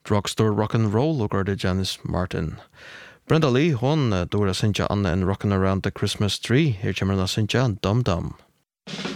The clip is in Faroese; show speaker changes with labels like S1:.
S1: Drugstore Rock'n'Roll og det Janis Martin. Brenda Lee, hon dår Sinja Anna en Rockin' Around the Christmas Tree. Her kommer hon Sinja Dum Dum.